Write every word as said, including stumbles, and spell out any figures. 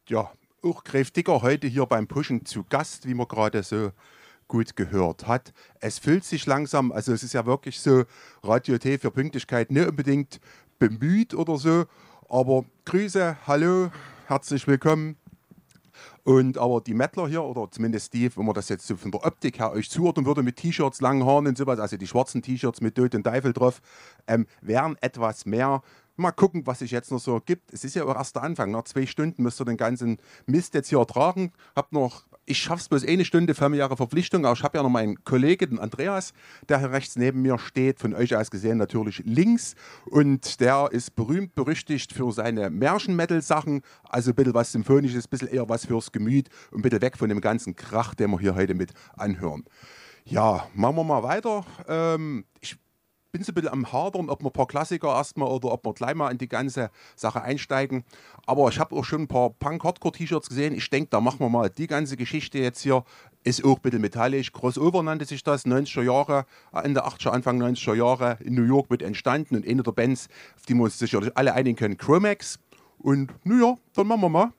Ja, auch Graf Dicker heute hier beim Pushen zu Gast, wie man gerade so gut gehört hat. Es füllt sich langsam, also es ist ja wirklich so, Radio T für Pünktlichkeit nicht unbedingt bemüht oder so, aber Grüße, hallo, herzlich willkommen. Und aber die Mettler hier, oder zumindest die, wenn man das jetzt so von der Optik her euch zuordnen würde, mit T-Shirts, langen Haaren und sowas, also die schwarzen T-Shirts mit Tod und Teufel drauf, ähm, wären etwas mehr. Mal gucken, was sich jetzt noch so gibt. Es ist ja auch erst der Anfang. Nach zwei Stunden müsst ihr den ganzen Mist jetzt hier ertragen. Hab noch, ich schaff's bloß eine Stunde familiäre Verpflichtung, aber ich habe ja noch meinen Kollegen, den Andreas, der hier rechts neben mir steht, von euch aus gesehen natürlich links. Und der ist berühmt, berüchtigt für seine Märchen-Metal-Sachen. Also ein bisschen was Symphonisches, ein bisschen eher was fürs Gemüt und ein bisschen weg von dem ganzen Krach, den wir hier heute mit anhören. Ja, machen wir mal weiter. Ähm, ich bin so ein bisschen am Hadern, ob wir ein paar Klassiker erstmal oder ob wir gleich mal in die ganze Sache einsteigen. Aber ich habe auch schon ein paar Punk-Hardcore-T-Shirts gesehen. Ich denke, da machen wir mal die ganze Geschichte jetzt hier. Ist auch ein bisschen metallisch. Crossover nannte sich das, neunziger Jahre, Ende achtziger, Anfang neunziger Jahre in New York mit entstanden. Und eine der Bands, auf die wir uns sicherlich alle einigen können, Chromax. Und naja, dann machen wir mal.